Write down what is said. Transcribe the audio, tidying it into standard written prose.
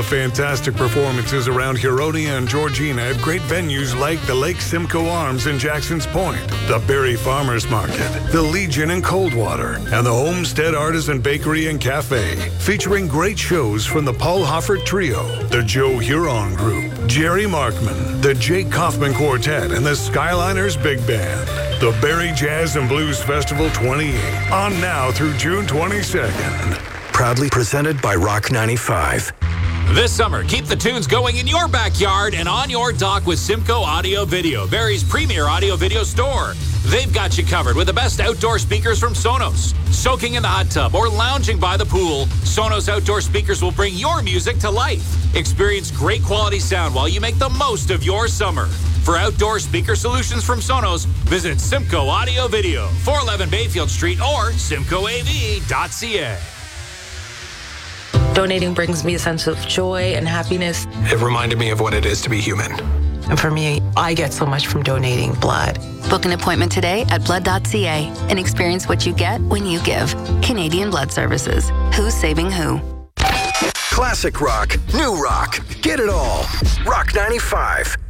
Fantastic performances around Huronia and Georgina at great venues like the Lake Simcoe Arms in Jackson's Point, the Barrie Farmers Market, the Legion in Coldwater, and the Homestead Artisan Bakery and Cafe, featuring great shows from the Paul Hoffert Trio, the Joe Huron Group, Jerry Markman, the Jake Kaufman Quartet, and the Skyliners Big Band. The Barrie Jazz and Blues Festival 28, on now through June 22nd. Proudly presented by Rock 95. This summer, keep the tunes going in your backyard and on your dock with Simcoe Audio Video, Barrie's premier audio video store. They've got you covered with the best outdoor speakers from Sonos. Soaking in the hot tub or lounging by the pool, Sonos outdoor speakers will bring your music to life. Experience great quality sound while you make the most of your summer. For outdoor speaker solutions from Sonos, visit Simcoe Audio Video, 411 Bayfield Street or simcoeav.ca. Donating brings me a sense of joy and happiness. It reminded me of what it is to be human. And for me, I get so much from donating blood. Book an appointment today at blood.ca and experience what you get when you give. Canadian Blood Services. Who's saving who? Classic rock, new rock, get it all. Rock 95.